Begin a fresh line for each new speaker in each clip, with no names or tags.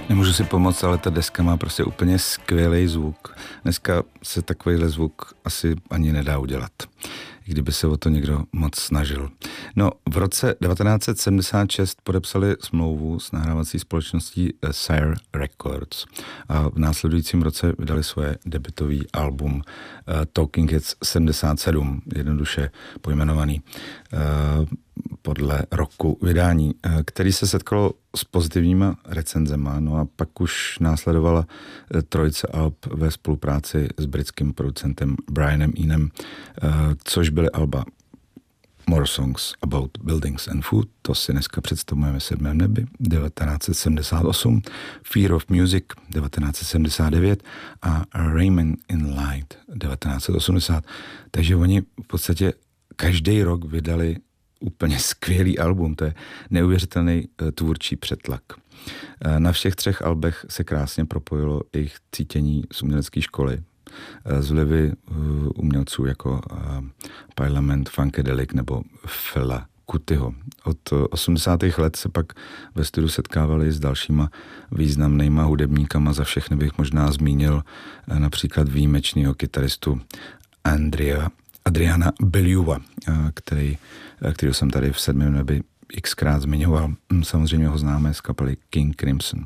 Nemůžu si pomoct, ale ta deska má prostě úplně skvělý zvuk. Dneska se takovýhle zvuk asi ani nedá udělat, i kdyby se o to někdo moc snažil. No, v roce 1976 podepsali smlouvu s nahrávací společností Sire Records a v následujícím roce vydali svoje debutový album Talking Heads 77, jednoduše pojmenovaný podle roku vydání, který se setkalo s pozitivníma recenzema, no a pak už následovala trojice alb ve spolupráci s britským producentem Brianem Enem, což byly alba More Songs About Buildings and Food, to si dneska představujeme v sedmém nebi, 1978, Fear of Music, 1979 a Rayman in Light, 1980. Takže oni v podstatě každý rok vydali úplně skvělý album, to je neuvěřitelný tvůrčí přetlak. Na všech třech albech se krásně propojilo jejich cítění z umělecké školy, z vlivy umělců jako Parliament Funkadelic nebo Fela Kutiho. Od 80. let se pak ve studiu setkávali s dalšíma významnýma hudebníkama, za všechny bych možná zmínil například výjimečného kytaristu Adriana Beliuva, který jsem tady v sedmém nebi xkrát zmiňoval. Samozřejmě ho známe z kapely King Crimson.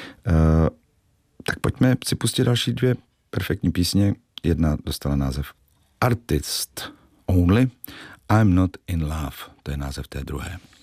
Tak pojďme si pustit další dvě perfektní písně. Jedna dostala název Artist Only, I'm Not in Love, to je název té druhé.